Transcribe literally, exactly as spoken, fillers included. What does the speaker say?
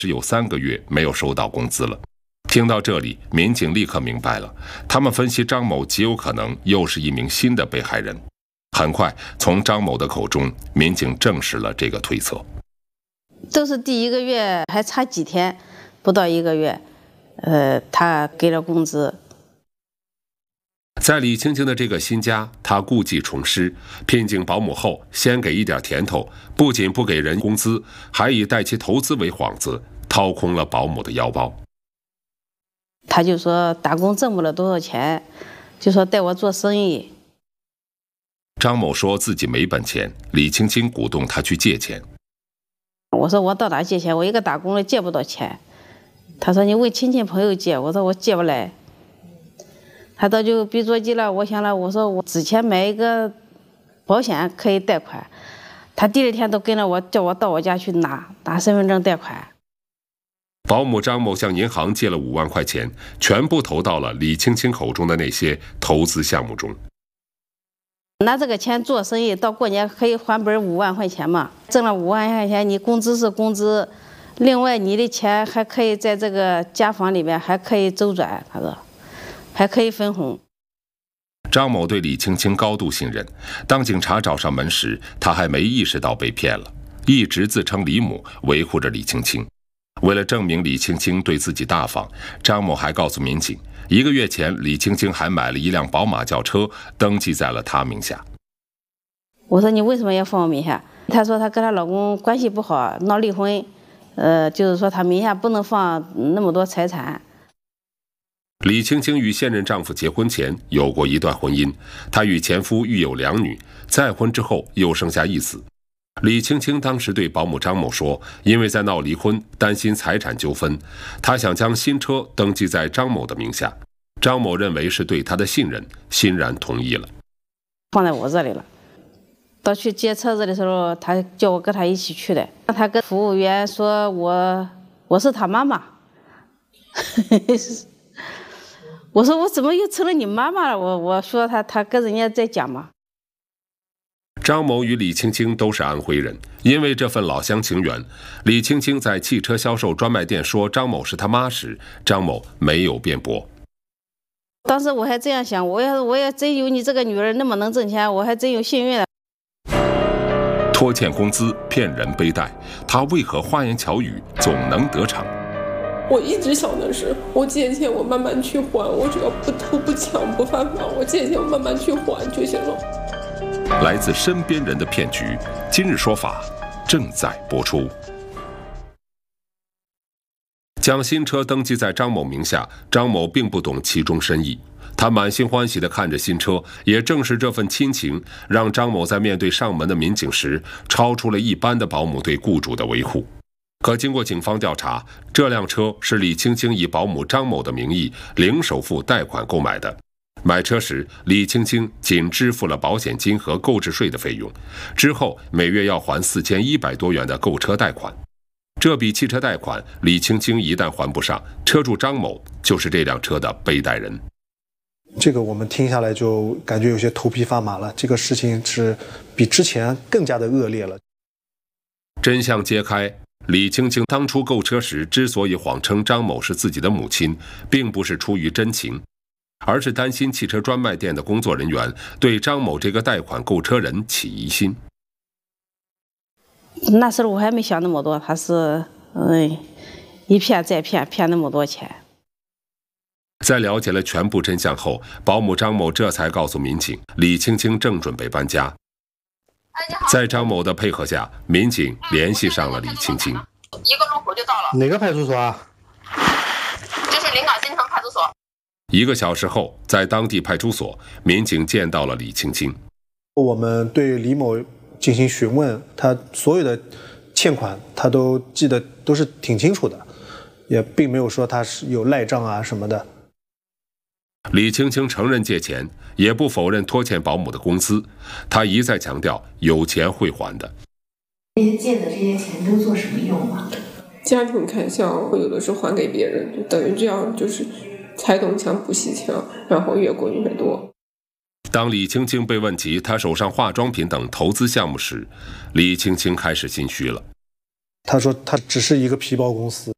只有三个月没有收到工资了。听到这里，民警立刻明白了，他们分析张某极有可能又是一名新的被害人。很快，从张某的口中，民警证实了这个推测。 都是第一个月还差几天，不到一个月，呃，他给了工资。 在李青青的这个新家，他故技重施，聘请保姆后先给一点甜头，不仅不给人工资，还以带其投资为幌子，掏空了保姆的腰包。 他就说打工挣不了多少钱，就说带我做生意。 张某说自己没本钱，李青青鼓动他去借钱。 我说我到哪借钱？我一个打工的借不到钱。他说你问亲戚朋友借，我说我借不来。他到就别着急了，我想了，我说我之前买一个保险可以贷款，他第二天都跟着我，叫我到我家去拿拿身份证贷款。 保姆张某向银行借了五万块钱，全部投到了李青青口中的那些投资项目中。 拿这个钱做生意，到过年可以还本五万块钱嘛，挣了五万块钱，你工资是工资，另外你的钱还可以在这个家纺里面还可以周转，他说还可以分红。 张某对李青青高度信任，当警察找上门时，他还没意识到被骗了，一直自称李某，维护着李青青。为了证明李青青对自己大方，张某还告诉民警，一个月前李青青还买了一辆宝马轿车，登记在了她名下。 我说你为什么要放我名下？她说她跟她老公关系不好，闹离婚，呃，就是说她名下不能放那么多财产。 李青青与现任丈夫结婚前有过一段婚姻，她与前夫育有两女，再婚之后又生下一子。李青青当时对保姆张某说，因为在闹离婚，担心财产纠纷，她想将新车登记在张某的名下。张某认为是对她的信任，欣然同意了。 放在我这里了。到去接车子的时候，他叫我跟他一起去的。他跟服务员说我我是他妈妈。我说我怎么又成了你妈妈了？我我说他他跟人家在讲嘛。 张某与李青青都是安徽人，因为这份老乡情缘，李青青在汽车销售专卖店说张某是他妈时，张某没有辩驳。 当时我还这样想，我要我要真有你这个女儿那么能挣钱，我还真有幸运了。 拖欠工资、骗人背贷，他为何花言巧语总能得逞？ 我一直想的是，我借钱我慢慢去还，我只要不偷不抢不犯法，我借钱我慢慢去还就行了。 来自身边人的骗局，今日说法正在播出。将新车登记在张某名下，张某并不懂其中深意，他满心欢喜地看着新车，也正是这份亲情，让张某在面对上门的民警时，超出了一般的保姆对雇主的维护。可经过警方调查，这辆车是李青青以保姆张某的名义零首付贷款购买的。买车时，李青青仅支付了保险金和购置税的费用，之后每月要还四千一百多元的购车贷款。这笔汽车贷款，李青青一旦还不上，车主张某就是这辆车的背贷人。 这个我们听下来就感觉有些头皮发麻了，这个事情是比之前更加的恶劣了。 真相揭开，李青青当初购车时之所以谎称张某是自己的母亲，并不是出于真情，而是担心汽车专卖店的工作人员对张某这个贷款购车人起疑心。 那时候我还没想那么多，他是嗯一骗再骗，骗那么多钱。 在了解了全部真相后，保姆张某这才告诉民警，李青青正准备搬家。在张某的配合下，民警联系上了李青青。 一个路口就到了。 哪个派出所啊？ 就是临港新城派出所。 一个小时后，在当地派出所，民警见到了李青青。 我们对李某进行询问，他所有的欠款他都记得都是挺清楚的，也并没有说他是有赖账啊什么的。 李青青承认借钱，也不否认拖欠保姆的工资，他一再强调有钱会还的。 这些借的这些钱都做什么用啊？ 家庭开销，有的是还给别人，就等于这样就是拆东墙补西墙，然后越滚越多。 当李青青被问及她手上化妆品等投资项目时，李青青开始心虚了。 他说他只是一个皮包公司，